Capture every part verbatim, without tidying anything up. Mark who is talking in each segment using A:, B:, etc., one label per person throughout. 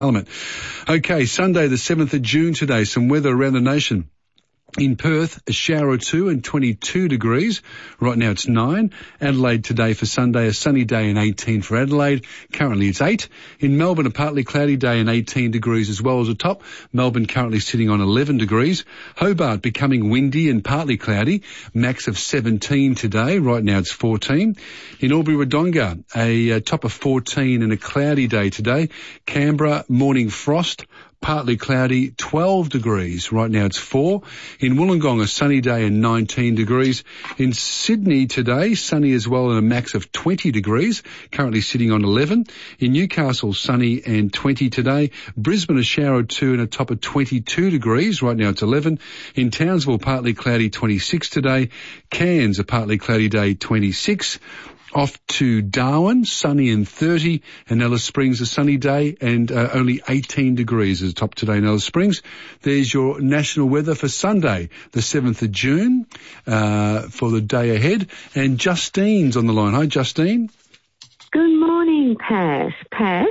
A: Parliament. Okay, Sunday the seventh of June today, some weather around the nation. In Perth, a shower or two and twenty-two degrees. Right now it's nine. Adelaide today for Sunday, a sunny day and eighteen for Adelaide. Currently it's eight. In Melbourne, a partly cloudy day and eighteen degrees as well as a top. Melbourne currently sitting on eleven degrees. Hobart becoming windy and partly cloudy. Max of seventeen today. Right now it's fourteen. In Albury-Wodonga, a, a top of fourteen and a cloudy day today. Canberra, morning frost. Partly cloudy, twelve degrees. Right now it's four. In Wollongong, a sunny day and nineteen degrees. In Sydney today, sunny as well and a max of twenty degrees. Currently sitting on eleven. In Newcastle, sunny and twenty today. Brisbane, a shower or two and a top of twenty-two degrees. Right now it's eleven. In Townsville, partly cloudy, twenty-six today. Cairns, a partly cloudy day, twenty-six. Off to Darwin, sunny and thirty, and Alice Springs a sunny day and uh, only eighteen degrees is top today in Alice Springs. There's your national weather for Sunday, the seventh of June, uh, for the day ahead. And Justine's on the line. Hi, Justine.
B: Good morning, Pat. Pat,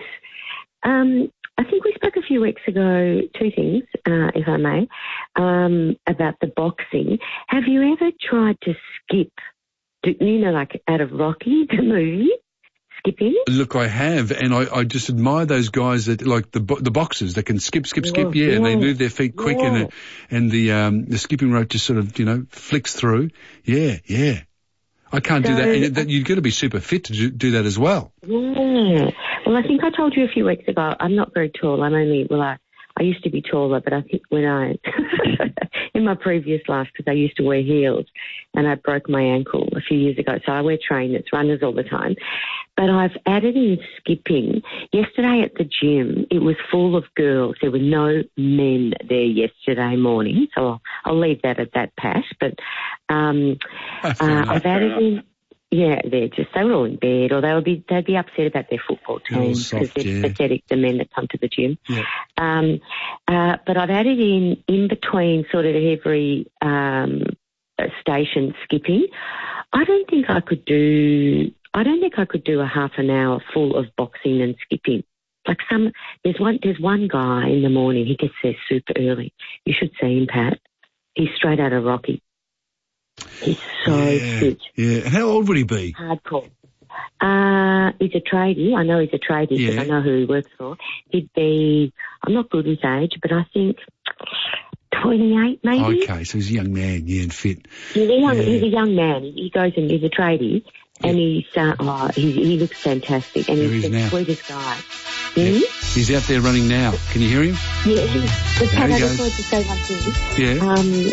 B: um, I think we spoke a few weeks ago, two things, uh, if I may, um, about the boxing. Have you ever tried to skip? Do, you know, like out of Rocky, the movie, skipping?
A: Look, I have, and I, I just admire those guys that, like the the boxers that can skip, skip, skip, yeah, yeah, and they move their feet quick, yeah. and the, and the um the skipping rope just sort of, you know, flicks through. Yeah, yeah. I can't so, do that, and that, you've got to be super fit to do, do that as well.
B: Yeah. Well, I think I told you a few weeks ago, I'm not very tall. I'm only, well, I, I used to be taller, but I think when I, in my previous life, because I used to wear heels, and I broke my ankle a few years ago, so I wear trainers, runners all the time. But I've added in skipping. Yesterday at the gym, it was full of girls. There were no men there yesterday morning, so I'll, I'll leave that at that, Pat. But um, uh, I've added in... Yeah, they're just, they were all in bed, or they would be, they'd be upset about their football team because they're yeah. pathetic, the men that come to the gym.
A: Yeah.
B: Um, uh, but I've added in, in between sort of every, um, station skipping. I don't think I could do, I don't think I could do a half an hour full of boxing and skipping. Like some, there's one, there's one guy in the morning, he gets there super early. You should see him, Pat. He's straight out of Rocky. He's so
A: yeah,
B: fit.
A: Yeah. How old would he be?
B: Hardcore. Uh, he's a tradie. I know he's a tradie because
A: yeah.
B: I know who he works for. He'd be, I'm not good with age, but I think twenty-eight maybe.
A: Okay, so he's a young man, yeah, and fit.
B: He's a young,
A: yeah.
B: he's a young man. He goes and he's a tradie, yeah. and he's, uh, oh, he, he looks fantastic, and
A: there
B: he's
A: he
B: the
A: now.
B: sweetest guy.
A: Yeah.
B: Hmm?
A: He's out there running now. Can you hear him?
B: Yeah, but Pat, I
A: goes.
B: just wanted to say one thing.
A: Yeah.
B: Um,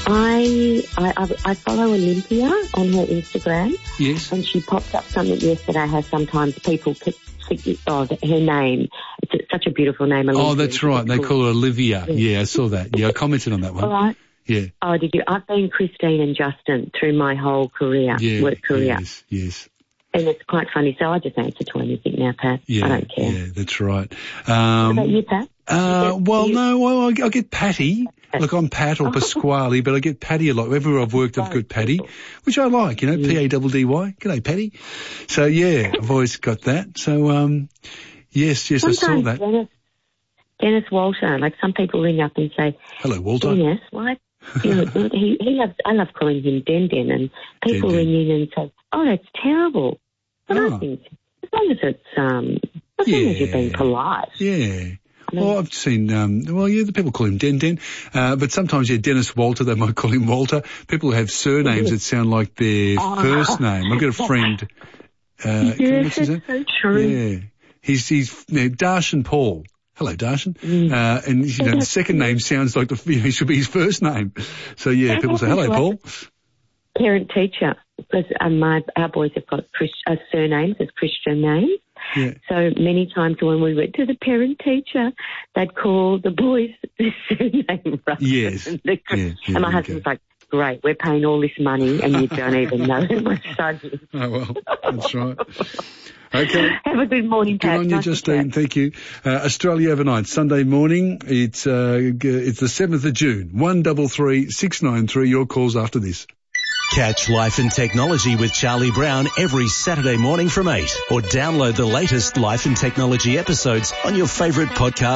B: I, I I follow Olympia on her Instagram.
A: Yes.
B: And she popped up something yesterday how sometimes people pick, pick oh, her name. It's such a beautiful name. Olympia.
A: Oh, that's right. They call her Olivia. Yeah, I saw that. Yeah, I commented on that one.
B: All right.
A: Yeah.
B: Oh, did you? I've been Christine and Justin through my whole career,
A: yeah,
B: work career.
A: Yes, yes.
B: And it's quite funny. So I just answer to anything now, Pat.
A: Yeah,
B: I don't care.
A: Yeah, that's right.
B: Um, what about you, Pat?
A: Uh,
B: you get,
A: well,
B: you...
A: no, well, I, I get Patty. Look, I'm Pat or Pasquale, but I get Patty a lot. Everywhere I've worked, I've got Patty, which I like, you know, P A D D Y. G'day, Patty. So, yeah, I've always got that. So, um, yes, yes,
B: Sometimes
A: I saw that.
B: Dennis, Dennis Walter, like some people ring up and say,
A: hello, Walter.
B: Dennis, why? You know, he, he loves, I love calling him Den Den, and people
A: Den Den.
B: ring in and say, oh, that's terrible. But
A: oh.
B: I think, as long as it's, um, as
A: yeah.
B: long as you're being polite.
A: Yeah. Well, I've seen, um, well, yeah, the people call him Den Den, uh, but sometimes, yeah, Dennis Walter, they might call him Walter. People who have surnames that sound like their
B: oh.
A: first name. I've got a friend, uh,
B: yes, it's so true.
A: Yeah. He's, he's, you know, Darshan Paul. Hello, Darshan. Mm. Uh, and, you know, the second name sounds like the, you know, it should be his first name. So, yeah, people say, hello, Paul.
B: Parent teacher, because um, my, our boys have got Christ, uh, surnames as Christian names.
A: Yeah.
B: So many times when we went to the parent teacher, they'd call the boys the surname right.
A: Yes.
B: And, the,
A: yeah, yeah,
B: and my husband's okay. like, great, we're paying all this money and you don't even know who my son is.
A: Oh, well, that's right. Okay.
B: Have a good morning, Pat.
A: Good on you,
B: nice
A: Justine. Thank you. Uh, Australia overnight, Sunday morning. It's, uh, it's the seventh of June. one double three six nine three. Your calls after this.
C: Catch Life and Technology with Charlie Brown every Saturday morning from eight, or download the latest Life and Technology episodes on your favourite podcast